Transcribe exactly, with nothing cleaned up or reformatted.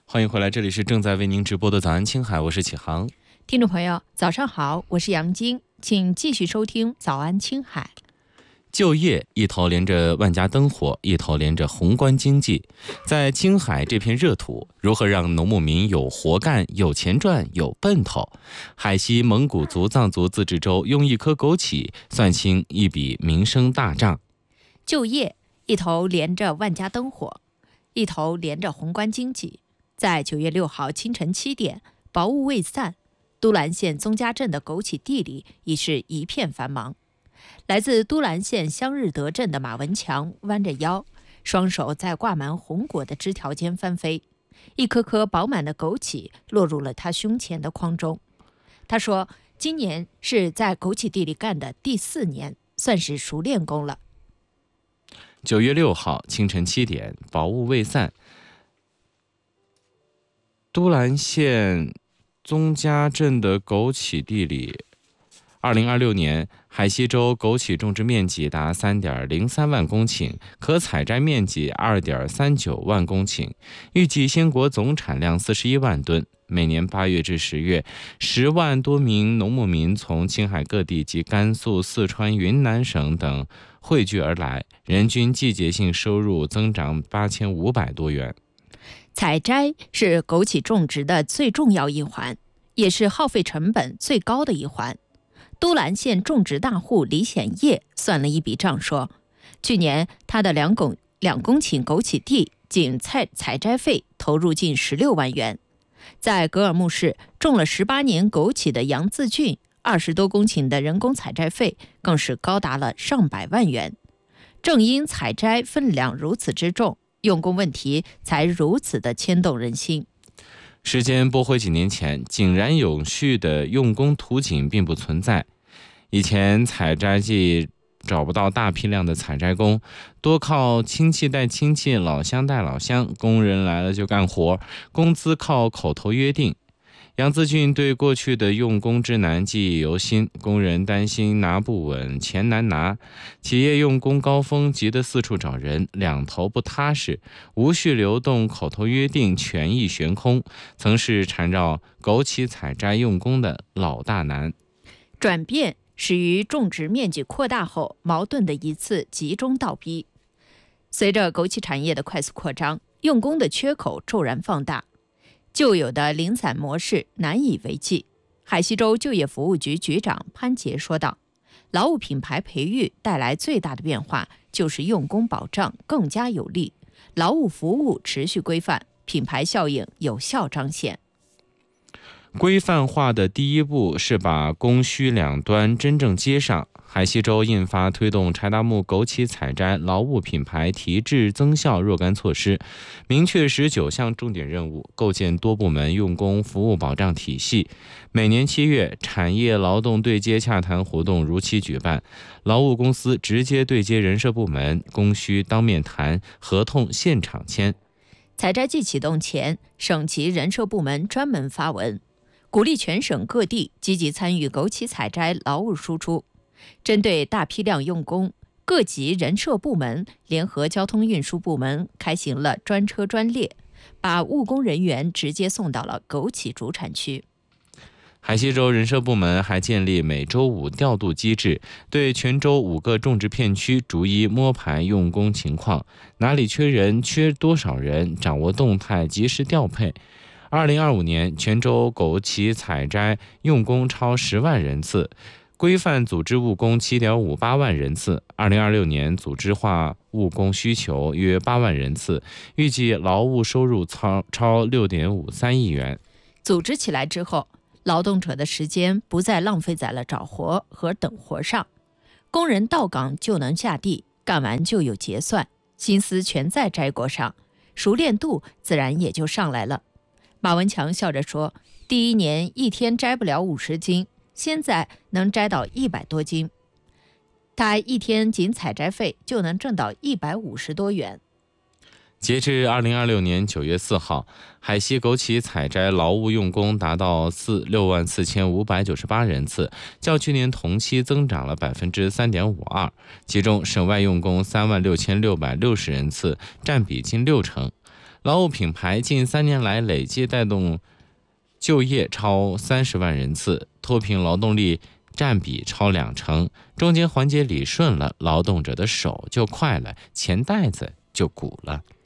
欢迎回来，这里是正在为您直播的早安青海，我是启航。 听众朋友早上好，我是杨晶，请继续收听早安青海。 就业一头连着万家灯火，一头连着宏观经济。在青海这片热土，如何让农牧民有活干、有钱赚、有奔头？海西蒙古族藏族自治州用一颗枸杞算清一笔民生大账。 就业一头连着万家灯火，一头连着宏观经济。在九月六号清晨七点，薄雾未散，都兰县宗家镇的枸杞地里已是一片繁忙。来自都兰县香日德镇的马文强弯着腰，双手在挂满红果的枝条间翻飞，一颗颗饱满的枸杞落入了他胸前的筐中。他说，今年是在枸杞地里干的第四年，算是熟练工了。 九月六号清晨七点，薄雾未散，都兰县宗家镇的枸杞地里，二零二六年海西州枸杞种植面积达三点零三万公顷，可采摘面积二点三九万公顷，预计鲜果总产量四十一万吨。每年八月至十月，十万多名农牧民从青海各地及甘肃、四川、云南省等汇聚而来，人均季节性收入增长八千五百多元。 采摘是枸杞种植的最重要一环，也是耗费成本最高的一环。都兰县种植大户李显业算了一笔账说，去年他的两公两公顷枸杞地仅采采摘费投入近十六万元。在格尔木市种了十八年枸杞的杨自俊，二十多公顷的人工采摘费更是高达了上百万元。正因采摘分量如此之重，用工问题才如此的牵动人心。 时间拨回几年前，井然有序的用工图景并不存在。以前采摘季找不到大批量的采摘工，多靠亲戚带亲戚，老乡带老乡，工人来了就干活，工资靠口头约定。杨自俊对过去的用工之难记忆犹新，工人担心拿不稳，钱难拿，企业用工高峰急得四处找人，两头不踏实，无序流动，口头约定，权益悬空，曾是缠绕枸杞采摘用工的老大难。 转变始于种植面积扩大后矛盾的一次集中倒逼。随着枸杞产业的快速扩张，用工的缺口骤然放大，旧有的零散模式难以为继。海西州就业服务局局长潘杰说道，劳务品牌培育带来最大的变化就是用工保障更加有力，劳务服务持续规范，品牌效应有效彰显。 规范化的第一步是把供需两端真正接上。海西州印发推动柴达木枸杞采摘劳务品牌提质增效若干措施，明确十九项重点任务，构建多部门用工服务保障体系。每年七月，产业劳动对接洽谈活动如期举办，劳务公司直接对接人社部门，供需当面谈，合同现场签。 采摘季启动前，省级人社部门专门发文，鼓励全省各地积极参与枸杞采摘劳务输出。针对大批量用工，各级人社部门联合交通运输部门开行了专车专列，把务工人员直接送到了枸杞主产区。 海西州人社部门还建立每周五调度机制，对全州五个种植片区逐一摸排用工情况，哪里缺人、缺多少人，掌握动态，及时调配。二零二五年，全州枸杞采摘用工超十万人次，规范组织务工 七点五八万人次。二零二六年组织化务工需求约八万人次，预计劳务收入超超 六点五三亿元。 组织起来之后，劳动者的时间不再浪费在了找活和等活上，工人到岗就能下地，干完就有结算，心思全在摘果上，熟练度自然也就上来了。马文强笑着说，第一年一天摘不了五十斤，现在能摘到一百多斤。他一天仅采摘费就能挣到一百五十多元。 截至二零二六年九月四号，海西枸杞采摘劳务用工达到四六万四千五百九十八人次，较去年同期增长了百分之三点五二。其中，省外用工三万六千六百六十人次，占比近六成。 劳务品牌近三年来累计带动就业超三十万人次，脱贫劳动力占比超两成，中间环节理顺了，劳动者的手就快了，钱袋子就鼓了。